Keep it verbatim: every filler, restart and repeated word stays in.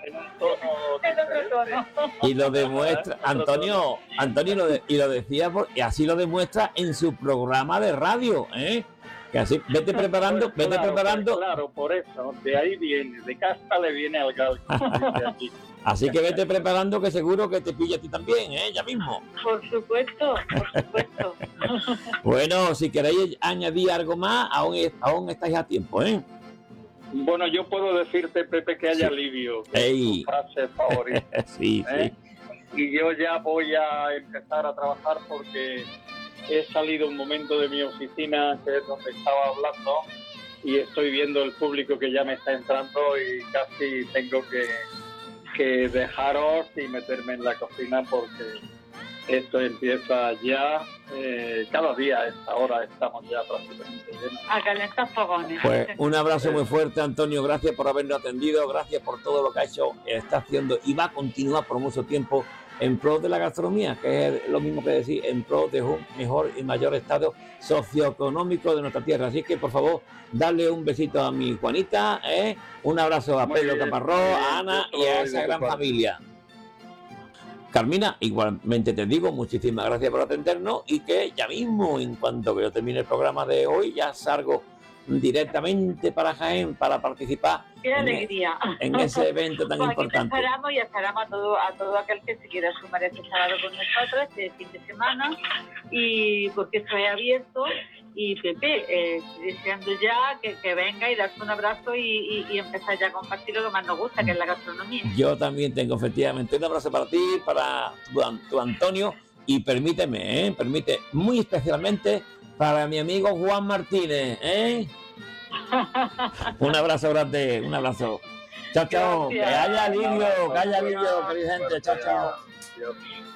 en un tono En otro tono. Y lo demuestra, Antonio, Antonio, lo de, y lo decía, por, y así lo demuestra en su programa de radio, ¿eh? Que así, vete preparando, Pues vete claro, preparando. pues claro, por eso, de ahí viene, de casta le viene al galgo, dice aquí. Así que vete preparando, que seguro que te pilla a ti también, ¿eh? Ya mismo. Por supuesto, por supuesto. Bueno, si queréis añadir algo más, aún, aún estáis a tiempo, ¿eh? Bueno, yo puedo decirte, Pepe, que hay Sí. alivio, que Ey. es tu frase favorita. Sí, ¿eh? sí. Y yo ya voy a empezar a trabajar porque he salido un momento de mi oficina, que es donde estaba hablando, y estoy viendo el público que ya me está entrando y casi tengo que, que dejaros y meterme en la cocina porque esto empieza ya, eh, cada día a esta hora estamos ya prácticamente llenos. A calentar fogones. Pues un abrazo muy fuerte, Antonio. Gracias por habernos atendido. Gracias por todo lo que ha hecho, está haciendo y va a continuar por mucho tiempo en pro de la gastronomía, que es lo mismo que decir, en pro de un mejor y mayor estado socioeconómico de nuestra tierra. Así que, por favor, darle un besito a mi Juanita, ¿eh? Un abrazo a Muy Pedro bien, Caparrós, muy bien, a Ana yo y a soy esa de gran tu parte. familia. Carmina, igualmente te digo, muchísimas gracias por atendernos y que ya mismo, en cuanto que yo termine el programa de hoy, ya salgo directamente para Jaén para participar Qué en, alegría. en ese evento tan Pues aquí te importante. esperamos y esperamos a todo, a todo aquel que se quiera sumar este sábado con nosotros, este fin de semana, y porque esto es abierto. Y Pepe, eh, estoy deseando ya que, que venga y darse un abrazo y, y, y empezar ya a compartir lo que más nos gusta, que es la gastronomía. Yo también tengo, efectivamente, un abrazo para ti, para tu, tu Antonio, y permíteme, ¿eh? Permite muy especialmente para mi amigo Juan Martínez, ¿eh? Un abrazo grande, un abrazo. Chao, chao. Gracias. Que haya alivio, que haya alivio, Gracias. querida gente. Chao, chao. Gracias.